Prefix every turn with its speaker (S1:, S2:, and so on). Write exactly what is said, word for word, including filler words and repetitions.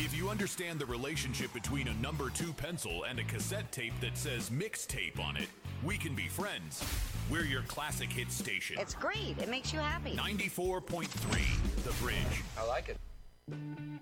S1: If you understand the relationship between a number two pencil and a cassette tape that says mixtape on it, we can be friends. We're your classic hit station.
S2: It's great. It makes you happy.
S1: ninety-four point three, The Bridge.
S3: I like it.